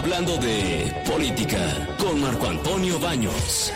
hablando de política con Marco Antonio Baños.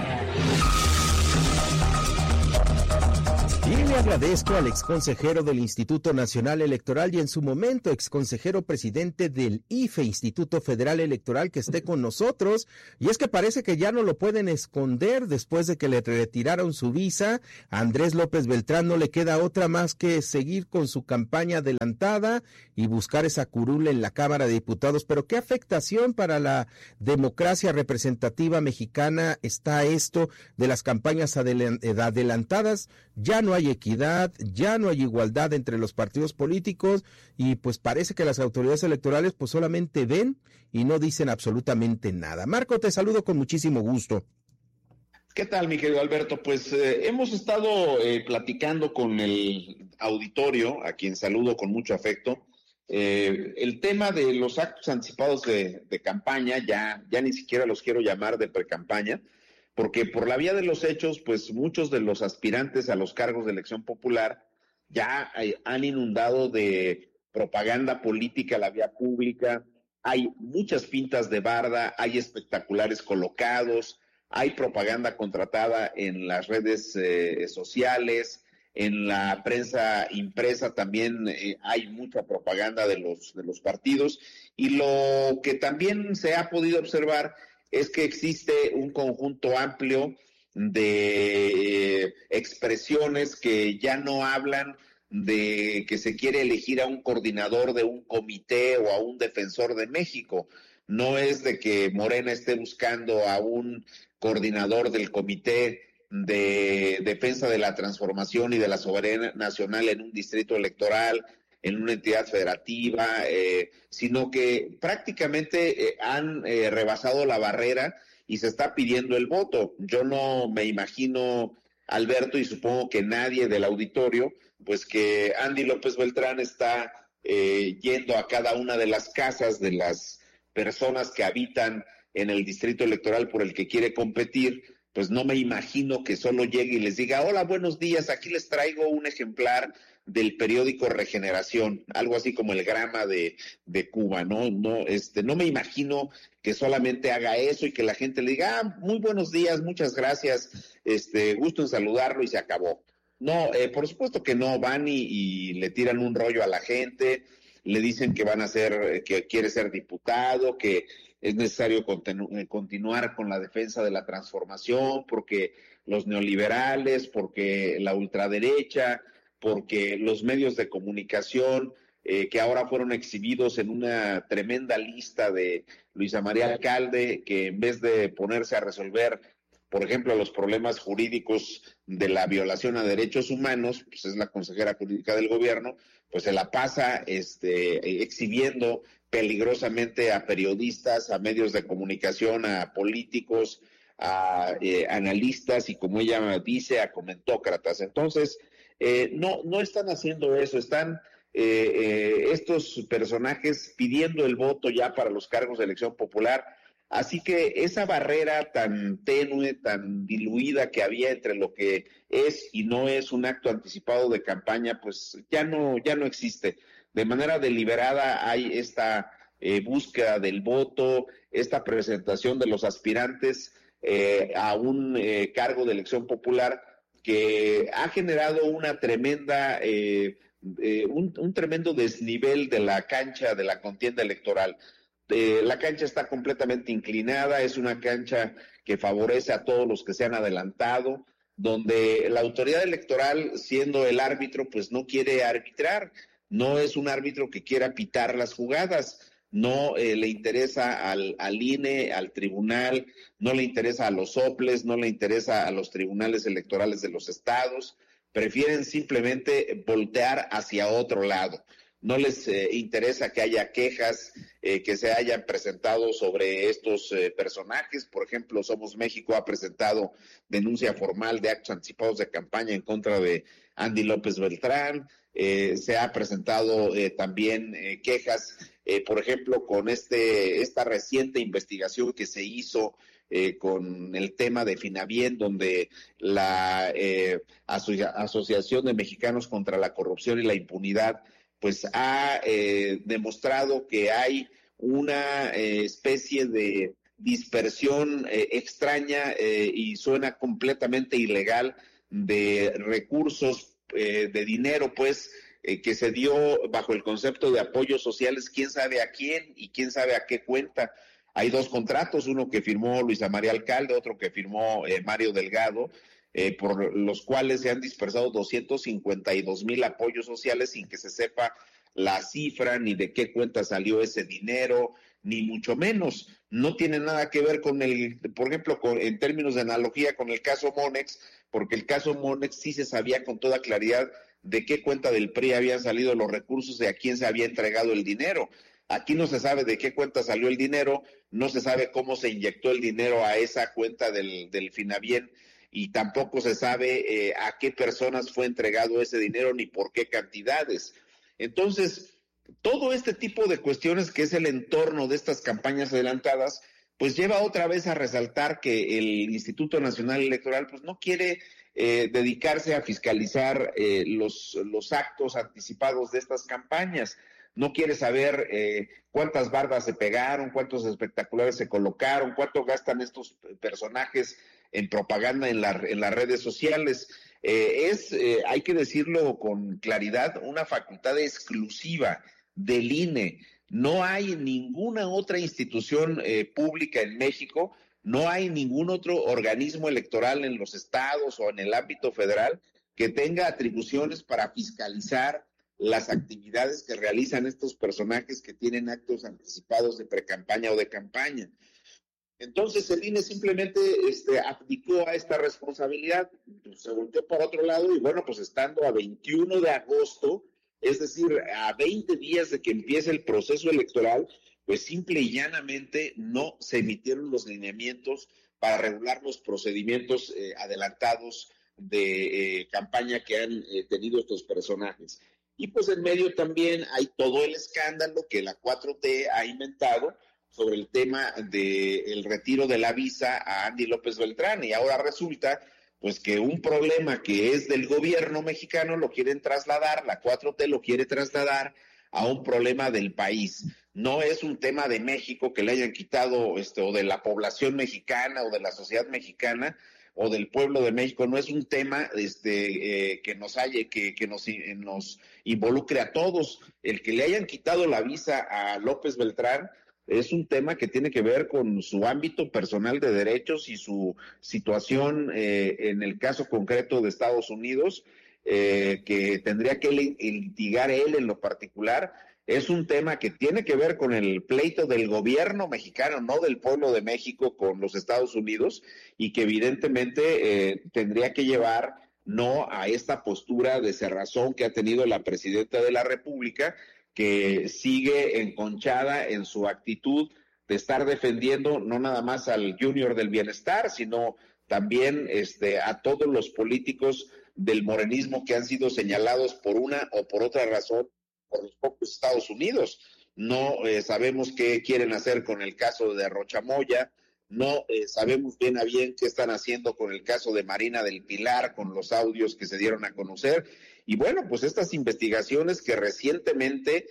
Y le agradezco al exconsejero del Instituto Nacional Electoral y en su momento exconsejero presidente del IFE, Instituto Federal Electoral, que esté con nosotros. Y es que parece que ya no lo pueden esconder después de que le retiraron su visa. A Andrés López Beltrán no le queda otra más que seguir con su campaña adelantada y buscar esa curul en la Cámara de Diputados. Pero qué afectación para la democracia representativa mexicana está esto de las campañas adelantadas. Ya no hay equidad, ya no hay igualdad entre los partidos políticos y pues parece que las autoridades electorales pues solamente ven y no dicen absolutamente nada. Marco, te saludo con muchísimo gusto. ¿Qué tal, mi querido Alberto? Pues hemos estado platicando con el auditorio, a quien saludo con mucho afecto. El tema de los actos anticipados de campaña, ya ni siquiera los quiero llamar de precampaña, porque por la vía de los hechos, pues muchos de los aspirantes a los cargos de elección popular ya han inundado de propaganda política la vía pública, hay muchas pintas de barda, hay espectaculares colocados, hay propaganda contratada en las redes sociales, en la prensa impresa también hay mucha propaganda de los partidos, y lo que también se ha podido observar es que existe un conjunto amplio de expresiones que ya no hablan de que se quiere elegir a un coordinador de un comité o a un defensor de México. No es de que Morena esté buscando a un coordinador del Comité de Defensa de la Transformación y de la Soberanía Nacional en un distrito electoral, en una entidad federativa, sino que prácticamente han rebasado la barrera y se está pidiendo el voto. Yo no me imagino, Alberto, y supongo que nadie del auditorio, pues que Andy López Beltrán está yendo a cada una de las casas de las personas que habitan en el distrito electoral por el que quiere competir. Pues no me imagino que solo llegue y les diga, hola, buenos días, aquí les traigo un ejemplar del periódico Regeneración, algo así como el Grama de Cuba, ¿no? No me imagino que solamente haga eso y que la gente le diga, muy buenos días, muchas gracias, gusto en saludarlo y se acabó. No, por supuesto que no, van y le tiran un rollo a la gente, le dicen que van a ser, que quiere ser diputado, que es necesario continuar con la defensa de la transformación, porque los neoliberales, porque la ultraderecha, porque los medios de comunicación que ahora fueron exhibidos en una tremenda lista de Luisa María Alcalde, que en vez de ponerse a resolver, por ejemplo, los problemas jurídicos de la violación a derechos humanos, pues es la consejera jurídica del gobierno, pues se la pasa exhibiendo peligrosamente a periodistas, a medios de comunicación, a políticos, a analistas y, como ella dice, a comentócratas. Entonces, no están haciendo eso, están estos personajes pidiendo el voto ya para los cargos de elección popular. Así que esa barrera tan tenue, tan diluida que había entre lo que es y no es un acto anticipado de campaña, pues ya no existe. De manera deliberada hay esta búsqueda del voto, esta presentación de los aspirantes a un cargo de elección popular que ha generado una tremenda, un tremendo desnivel de la cancha de la contienda electoral. La cancha está completamente inclinada, es una cancha que favorece a todos los que se han adelantado, donde la autoridad electoral, siendo el árbitro, pues no quiere arbitrar, no es un árbitro que quiera pitar las jugadas, no le interesa al INE, al tribunal, no le interesa a los soples, no le interesa a los tribunales electorales de los estados, prefieren simplemente voltear hacia otro lado. No les interesa que haya quejas que se hayan presentado sobre estos personajes. Por ejemplo, Somos México ha presentado denuncia formal de actos anticipados de campaña en contra de Andy López Beltrán. Se ha presentado también quejas, por ejemplo, con esta reciente investigación que se hizo con el tema de Finabien, donde la Asociación de Mexicanos contra la Corrupción y la Impunidad pues ha demostrado que hay una especie de dispersión extraña y suena completamente ilegal de recursos de dinero, pues, que se dio bajo el concepto de apoyos sociales, quién sabe a quién y quién sabe a qué cuenta. Hay dos contratos, uno que firmó Luisa María Alcalde, otro que firmó Mario Delgado, por los cuales se han dispersado 252,000 apoyos sociales sin que se sepa la cifra, ni de qué cuenta salió ese dinero, ni mucho menos. No tiene nada que ver con por ejemplo, en términos de analogía con el caso Monex, porque el caso Monex sí se sabía con toda claridad de qué cuenta del PRI habían salido los recursos y a quién se había entregado el dinero. Aquí no se sabe de qué cuenta salió el dinero, no se sabe cómo se inyectó el dinero a esa cuenta del Finabien, y tampoco se sabe a qué personas fue entregado ese dinero ni por qué cantidades. Entonces, todo este tipo de cuestiones que es el entorno de estas campañas adelantadas, pues lleva otra vez a resaltar que el Instituto Nacional Electoral pues no quiere dedicarse a fiscalizar los actos anticipados de estas campañas. No quiere saber cuántas bardas se pegaron, cuántos espectaculares se colocaron, cuánto gastan estos personajes en propaganda en las redes sociales. Hay que decirlo con claridad, una facultad exclusiva del INE. No hay ninguna otra institución pública en México, no hay ningún otro organismo electoral en los estados o en el ámbito federal que tenga atribuciones para fiscalizar las actividades que realizan estos personajes que tienen actos anticipados de precampaña o de campaña. Entonces el INE simplemente abdicó a esta responsabilidad, se volteó por otro lado y bueno, pues estando a 21 de agosto, es decir, a 20 días de que empiece el proceso electoral, pues simple y llanamente no se emitieron los lineamientos para regular los procedimientos adelantados de campaña que han tenido estos personajes. Y pues en medio también hay todo el escándalo que la 4T ha inventado sobre el tema del retiro de la visa a Andy López Beltrán, y ahora resulta pues que un problema que es del gobierno mexicano lo quieren trasladar, la 4T lo quiere trasladar a un problema del país. No es un tema de México que le hayan quitado, o de la población mexicana, o de la sociedad mexicana, o del pueblo de México. No es un tema que nos involucre a todos. El que le hayan quitado la visa a López Beltrán es un tema que tiene que ver con su ámbito personal de derechos y su situación en el caso concreto de Estados Unidos, que tendría que litigar él en lo particular. Es un tema que tiene que ver con el pleito del gobierno mexicano, no del pueblo de México con los Estados Unidos, y que evidentemente tendría que llevar no a esta postura de cerrazón que ha tenido la presidenta de la República, que sigue enconchada en su actitud de estar defendiendo no nada más al Junior del Bienestar, sino también a todos los políticos del morenismo que han sido señalados por una o por otra razón por los propios Estados Unidos. No sabemos qué quieren hacer con el caso de Rocha Moya, no sabemos bien a bien qué están haciendo con el caso de Marina del Pilar, con los audios que se dieron a conocer. Y bueno, pues estas investigaciones que recientemente,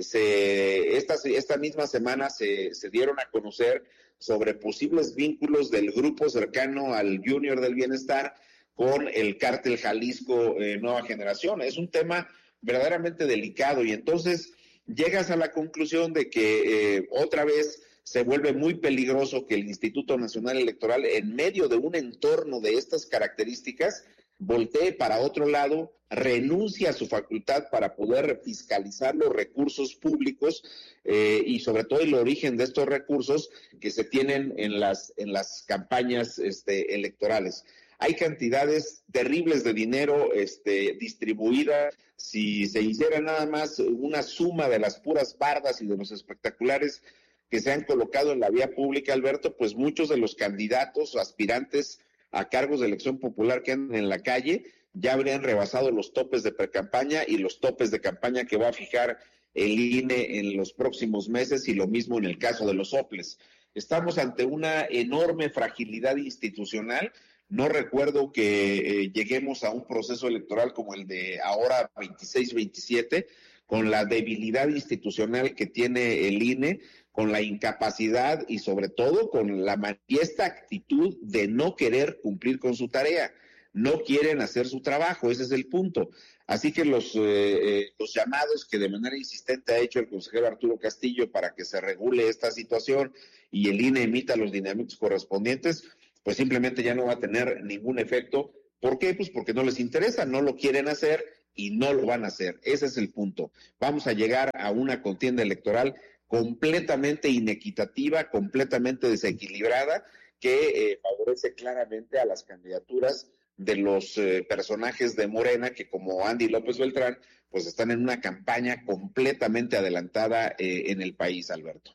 esta misma semana se dieron a conocer sobre posibles vínculos del grupo cercano al Junior del Bienestar con el cártel Jalisco Nueva Generación. Es un tema verdaderamente delicado, y entonces llegas a la conclusión de que otra vez se vuelve muy peligroso que el Instituto Nacional Electoral, en medio de un entorno de estas características, voltee para otro lado, renuncie a su facultad para poder fiscalizar los recursos públicos y sobre todo el origen de estos recursos que se tienen en las campañas electorales. Hay cantidades terribles de dinero distribuida. Si se hiciera nada más una suma de las puras bardas y de los espectaculares que se han colocado en la vía pública, Alberto, pues muchos de los candidatos o aspirantes a cargos de elección popular que andan en la calle ya habrían rebasado los topes de precampaña y los topes de campaña que va a fijar el INE en los próximos meses, y lo mismo en el caso de los soples. Estamos ante una enorme fragilidad institucional. No recuerdo que lleguemos a un proceso electoral como el de ahora 26-27, con la debilidad institucional que tiene el INE, con la incapacidad y sobre todo con la manifiesta actitud de no querer cumplir con su tarea. No quieren hacer su trabajo, ese es el punto. Así que los llamados que de manera insistente ha hecho el consejero Arturo Castillo para que se regule esta situación y el INE emita los lineamientos correspondientes, pues simplemente ya no va a tener ningún efecto. ¿Por qué? Pues porque no les interesa, no lo quieren hacer y no lo van a hacer. Ese es el punto. Vamos a llegar a una contienda electoral completamente inequitativa, completamente desequilibrada, que favorece claramente a las candidaturas de los personajes de Morena, que como Andy López Beltrán, pues están en una campaña completamente adelantada en el país, Alberto.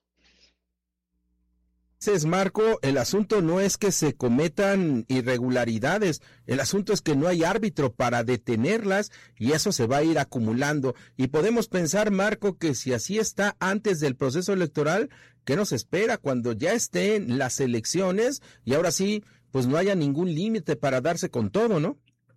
Entonces, Marco, el asunto no es que se cometan irregularidades, el asunto es que no hay árbitro para detenerlas y eso se va a ir acumulando. Y podemos pensar, Marco, que si así está antes del proceso electoral, ¿qué nos espera cuando ya estén las elecciones y ahora sí, pues no haya ningún límite para darse con todo, ¿no?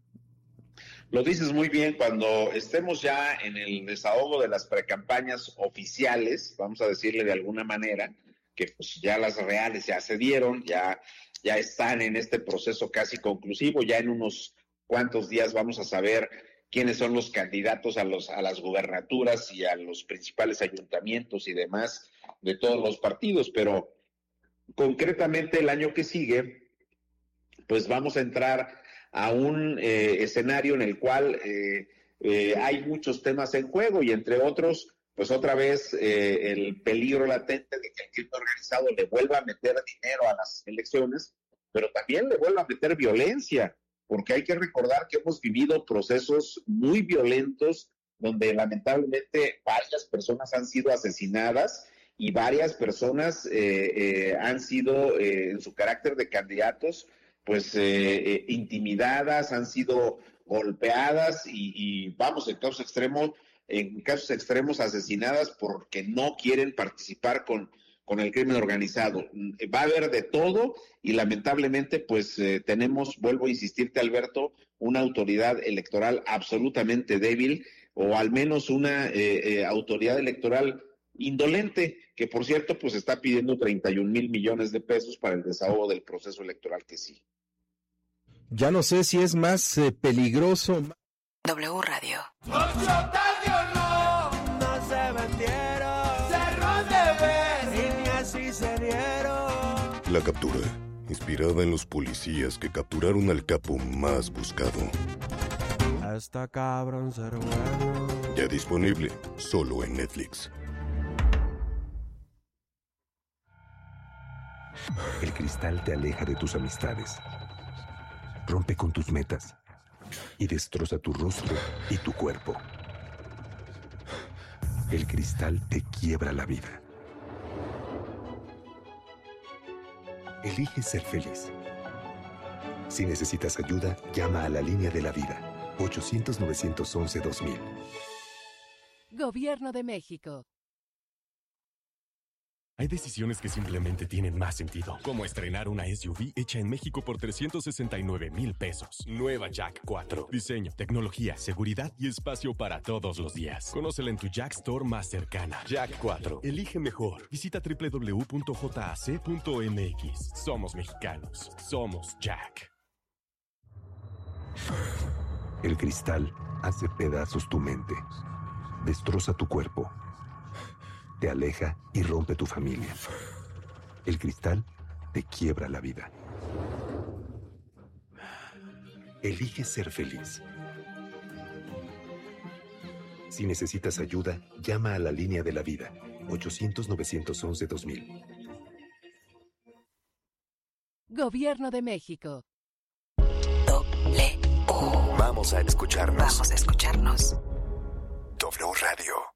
Lo dices muy bien, cuando estemos ya en el desahogo de las precampañas oficiales, vamos a decirle de alguna manera, que pues ya las reales ya se dieron, ya están en este proceso casi conclusivo, ya en unos cuantos días vamos a saber quiénes son los candidatos a las gubernaturas y a los principales ayuntamientos y demás de todos los partidos, pero concretamente el año que sigue, pues vamos a entrar a un escenario en el cual hay muchos temas en juego y entre otros, pues otra vez el peligro latente de que el crimen organizado le vuelva a meter dinero a las elecciones, pero también le vuelva a meter violencia, porque hay que recordar que hemos vivido procesos muy violentos donde lamentablemente varias personas han sido asesinadas y varias personas han sido en su carácter de candidatos pues intimidadas, han sido golpeadas y vamos, en casos extremos asesinadas porque no quieren participar con el crimen organizado. Va a haber de todo y lamentablemente pues tenemos, vuelvo a insistirte, Alberto, una autoridad electoral absolutamente débil o al menos una autoridad electoral indolente, que por cierto pues está pidiendo 31,000 millones de pesos para el desahogo del proceso electoral que sí. Ya no sé si es más peligroso. W Radio. La captura, inspirada en los policías que capturaron al capo más buscado. Está cabrón ser bueno. Ya disponible, solo en Netflix. El cristal te aleja de tus amistades, rompe con tus metas y destroza tu rostro y tu cuerpo. El cristal te quiebra la vida. Elige ser feliz. Si necesitas ayuda, llama a la línea de la vida, 800-911-2000. Gobierno de México. Hay decisiones que simplemente tienen más sentido, como estrenar una SUV hecha en México por 369,000 pesos. Nueva Jack 4. Diseño, tecnología, seguridad y espacio para todos los días. Conócela en tu Jack Store más cercana. Jack 4. Elige mejor. Visita www.jac.mx. Somos mexicanos. Somos Jack. El cristal hace pedazos tu mente, destroza tu cuerpo, te aleja y rompe tu familia. El cristal te quiebra la vida. Elige ser feliz. Si necesitas ayuda, llama a la línea de la vida, 800-911-2000. Gobierno de México. Vamos a escucharnos. Vamos a escucharnos. W Radio.